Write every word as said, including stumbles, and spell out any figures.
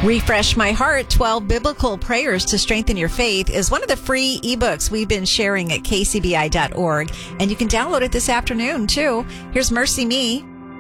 Refresh My Heart, twelve Biblical Prayers to Strengthen Your Faith is one of the free ebooks we've been sharing at k c b i dot org. And you can download it this afternoon, too. Here's Mercy Me.